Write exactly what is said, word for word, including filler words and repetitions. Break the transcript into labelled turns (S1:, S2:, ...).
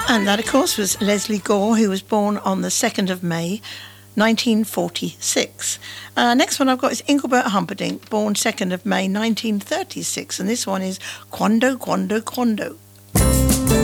S1: And that, of course, was Leslie Gore, who was born on the second of May, nineteen forty-six. Uh, next one I've got is Engelbert Humperdinck, born second of May, nineteen thirty-six. And this one is Quando, Quando, Quando.